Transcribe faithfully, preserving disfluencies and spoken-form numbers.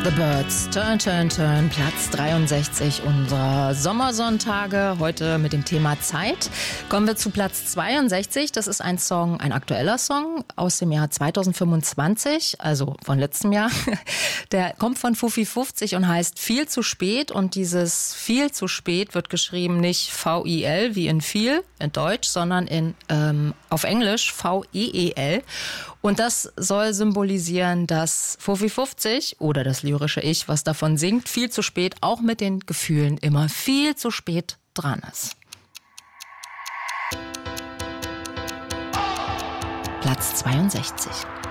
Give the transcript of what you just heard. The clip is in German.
The Birds, Turn, Turn, Turn, Platz dreiundsechzig unserer Sommersonntage. Heute mit dem Thema Zeit. Kommen wir zu Platz zweiundsechzig. Das ist ein Song, ein aktueller Song aus dem Jahr zweitausendfünfundzwanzig, also von letztem Jahr. Der kommt von Fufi fünfzig und heißt Viel zu spät. Und dieses Viel zu spät wird geschrieben nicht V I L wie in viel, in Deutsch, sondern in ähm, auf Englisch V E E L. Und das soll symbolisieren, dass Fufi fünfzig oder das lyrische Ich, was davon singt, viel zu spät, auch mit den Gefühlen immer viel zu spät dran ist. Platz zweiundsechzig.